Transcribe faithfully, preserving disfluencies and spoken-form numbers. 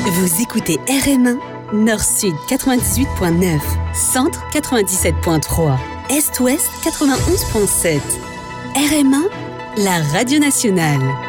Vous écoutez R M un, Nord-Sud quatre-vingt-dix-huit point neuf, Centre quatre-vingt-dix-sept point trois, Est-Ouest quatre-vingt-onze point sept. R M un, la radio nationale.